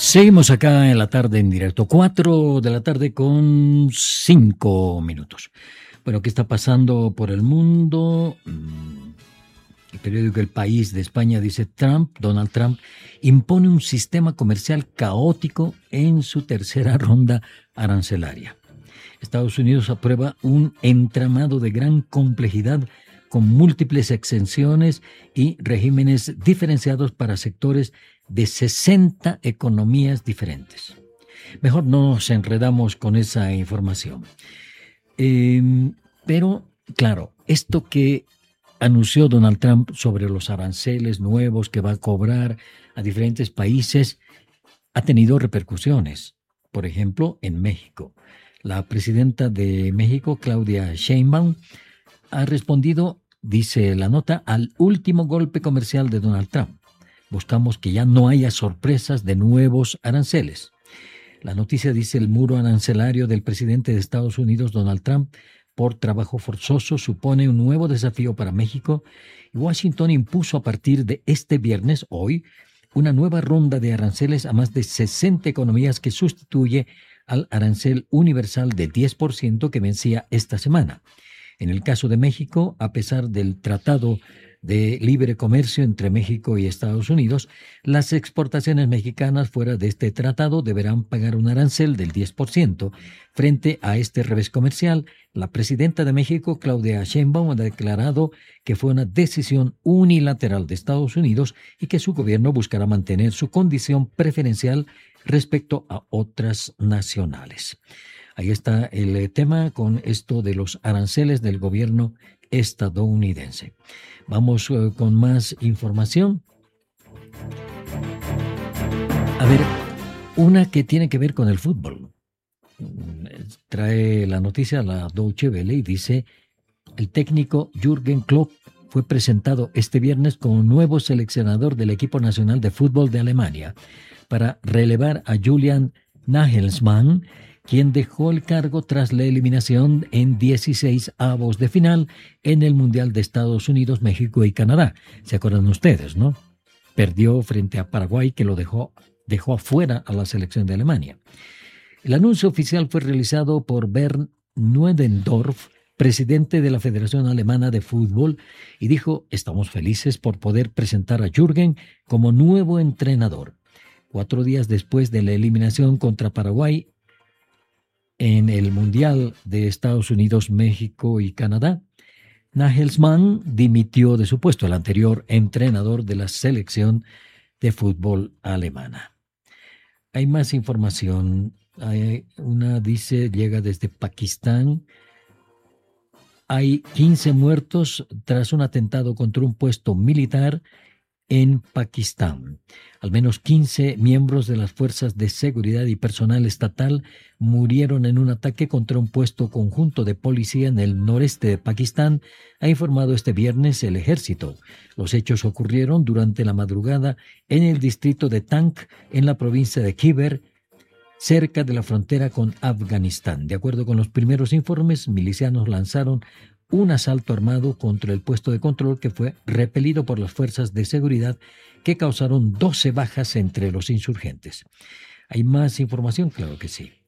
Seguimos acá en la tarde en directo, 4 de la tarde con 5 minutos. Bueno, ¿qué está pasando por el mundo? El periódico El País de España dice Donald Trump impone un sistema comercial caótico en su tercera ronda arancelaria. Estados Unidos aprueba un entramado de gran complejidad con múltiples exenciones y regímenes diferenciados para sectores de 60 economías diferentes. Mejor no nos enredamos con esa información. Pero, claro, esto que anunció Donald Trump sobre los aranceles nuevos que va a cobrar a diferentes países ha tenido repercusiones. Por ejemplo, en México. La presidenta de México, Claudia Sheinbaum, ha respondido, dice la nota, al último golpe comercial de Donald Trump. Buscamos que ya no haya sorpresas de nuevos aranceles. La noticia dice el muro arancelario del presidente de Estados Unidos, Donald Trump, por trabajo forzoso supone un nuevo desafío para México y Washington impuso a partir de este viernes, hoy, una nueva ronda de aranceles a más de 60 economías que sustituye al arancel universal de 10% que vencía esta semana. En el caso de México, a pesar del Tratado de Libre Comercio entre México y Estados Unidos, las exportaciones mexicanas fuera de este tratado deberán pagar un arancel del 10%. Frente a este revés comercial, la presidenta de México, Claudia Sheinbaum, ha declarado que fue una decisión unilateral de Estados Unidos y que su gobierno buscará mantener su condición preferencial respecto a otras nacionales. Ahí está el tema con esto de los aranceles del gobierno estadounidense. Vamos con más información. A ver, una que tiene que ver con el fútbol. Trae la noticia la Deutsche Welle y dice: el técnico Jürgen Klopp fue presentado este viernes como nuevo seleccionador del equipo nacional de fútbol de Alemania para relevar a Julian Nagelsmann, quien dejó el cargo tras la eliminación en 16avos de final en el Mundial de Estados Unidos, México y Canadá. ¿Se acuerdan ustedes, no? Perdió frente a Paraguay, que lo dejó afuera a la selección de Alemania. El anuncio oficial fue realizado por Bernd Neuendorf, presidente de la Federación Alemana de Fútbol, y dijo: estamos felices por poder presentar a Jürgen como nuevo entrenador. 4 días después de la eliminación contra Paraguay en el Mundial de Estados Unidos, México y Canadá, Nagelsmann dimitió de su puesto, el anterior entrenador de la selección de fútbol alemana. Hay más información. Una dice, llega desde Pakistán. Hay 15 muertos tras un atentado contra un puesto militar en Pakistán. Al menos 15 miembros de las fuerzas de seguridad y personal estatal murieron en un ataque contra un puesto conjunto de policía en el noreste de Pakistán, ha informado este viernes el ejército. Los hechos ocurrieron durante la madrugada en el distrito de Tank, en la provincia de Khyber, cerca de la frontera con Afganistán. De acuerdo con los primeros informes, milicianos lanzaron un asalto armado contra el puesto de control que fue repelido por las fuerzas de seguridad, que causaron 12 bajas entre los insurgentes. ¿Hay más información? Claro que sí.